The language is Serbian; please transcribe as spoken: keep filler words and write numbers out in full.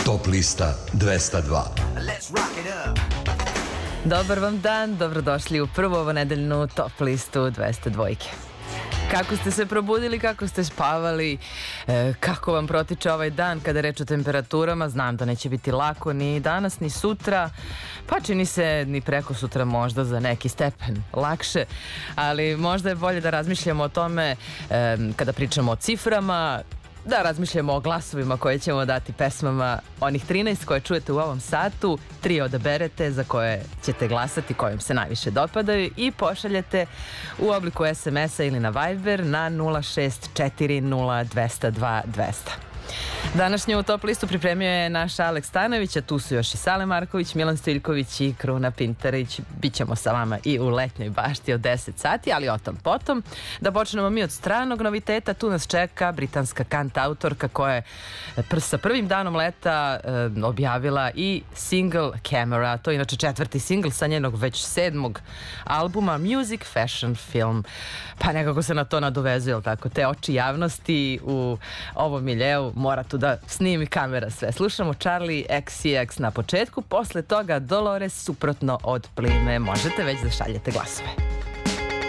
Top lista dvesta dva. Dobar vam dan, dobrodošli u prvu ovonedeljnu top listu dvesta dva. Kako ste se probudili, kako ste spavali, e, kako vam protiče ovaj dan kada reč o temperaturama? Znam da neće biti lako ni danas ni sutra, pa čini se ni preko sutra možda za neki stepen lakše, ali možda je bolje da razmišljamo o tome e, kada pričamo o ciframa, da razmišljamo o glasovima koje ćemo dati pesmama, onih trinaest koje čujete u ovom satu, tri odaberete za koje ćete glasati, kojim se najviše dopadaju i pošaljete u obliku es em es-a ili na Viber na nula šest četiri nula dvesta dva dvesta. Današnju top listu pripremio je naš Aleks Stanojević, a tu su još i Sale Marković, Milan Stiljković i Kruna Pintarić. Bićemo sa vama i u letnjoj bašti od deset sati, ali o tom potom. Da počnemo mi od stranog noviteta, tu nas čeka britanska kantautorka koja je sa prvim danom leta e, objavila i single Camera, to je inače četvrti single sa njenog već sedmog albuma Music, Fashion, Film. Pa nekako se na to nadovezuje, jel tako? Te oči javnosti u ovom miljeu mora tu da snimi kamera sve. Slušamo Charli X C X na početku, posle toga Dolores Suprotno od plime. Možete već da šaljete glasove.